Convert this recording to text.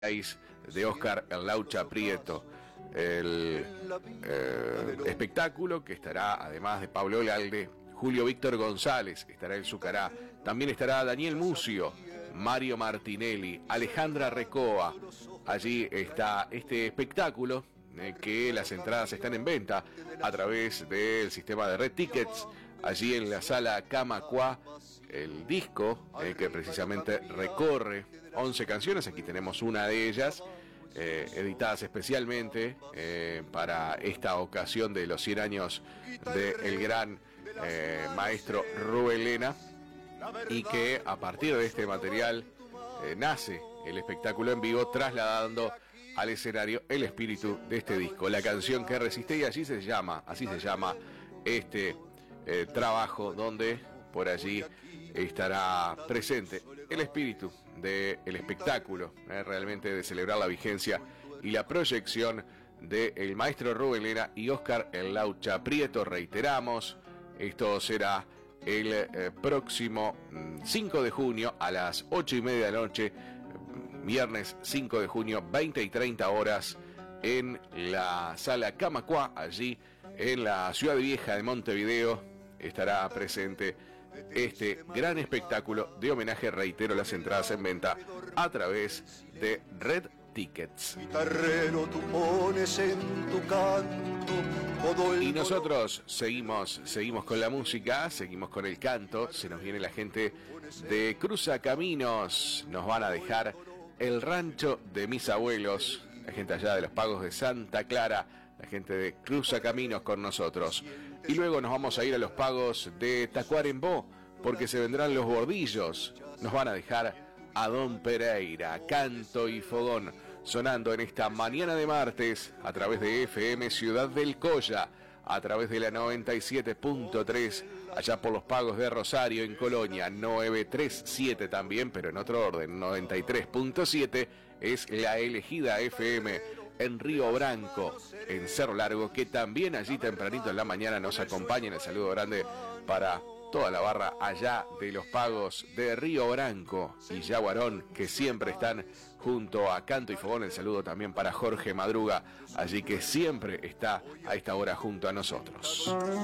de Oscar El Laucha Prieto. El espectáculo que estará, además de Pablo Olalde, Julio Víctor González, estará el Zucará, también estará Daniel Mucio, Mario Martinelli, Alejandra Recoa. Allí está este espectáculo, que las entradas están en venta a través del sistema de Red Tickets, allí en la sala Camacuá. El disco que precisamente recorre 11 canciones, aquí tenemos una de ellas, editadas especialmente para esta ocasión de los 100 años del gran maestro Rubén Lena, y que a partir de este material nace el espectáculo en vivo, trasladando al escenario el espíritu de este disco, la canción que resiste, y así se llama este trabajo, donde por allí estará presente el espíritu del espectáculo, realmente de celebrar la vigencia y la proyección del maestro Rubén Lena y Oscar El Laucha Prieto. Reiteramos, esto será el próximo 5 de junio a las 8:30 de la noche, viernes 5 de junio, 20 y 30 horas, en la sala Camacuá, allí en la ciudad vieja de Montevideo. Estará presente este gran espectáculo de homenaje. Reitero, las entradas en venta a través de Red Tickets. Y nosotros seguimos con la música, seguimos con el canto. Se nos viene la gente de Cruzacaminos, nos van a dejar El Rancho de Mis Abuelos, la gente allá de los Pagos de Santa Clara, la gente de Cruzacaminos con nosotros. Y luego nos vamos a ir a los Pagos de Tacuarembó, porque se vendrán los Bordillos. Nos van a dejar a Don Pereira, canto y fogón, sonando en esta mañana de martes a través de FM Ciudad del Colla, a través de la 97.3, allá por los Pagos de Rosario, en Colonia, 937 también, pero en otro orden, 93.7 es la elegida FM en Río Branco, en Cerro Largo, que también allí tempranito en la mañana nos acompañan. El saludo grande para toda la barra allá de los Pagos de Río Branco y Yaguarón, que siempre están junto a Canto y Fogón. El saludo también para Jorge Madruga, allí que siempre está a esta hora junto a nosotros.